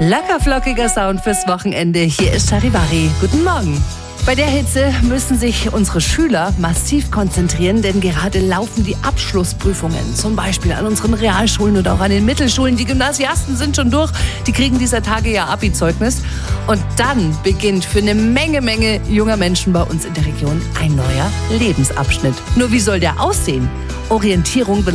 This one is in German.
Lockerflockiger Sound fürs Wochenende. Hier ist Charivari. Guten Morgen. Bei der Hitze müssen sich unsere Schüler massiv konzentrieren, denn gerade laufen die Abschlussprüfungen. Zum Beispiel an unseren Realschulen oder auch an den Mittelschulen. Die Gymnasiasten sind schon durch. Die kriegen dieser Tage ihr Abi-Zeugnis. Und dann beginnt für eine Menge junger Menschen bei uns in der Region ein neuer Lebensabschnitt. Nur wie soll der aussehen? Orientierung